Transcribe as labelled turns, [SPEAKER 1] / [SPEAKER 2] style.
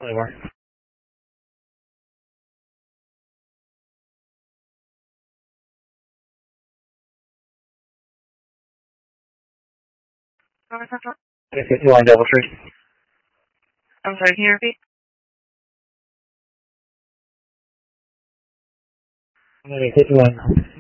[SPEAKER 1] Anywhere. You line Double Tree.
[SPEAKER 2] I'm sorry, can you repeat?
[SPEAKER 1] I'm going to hit you on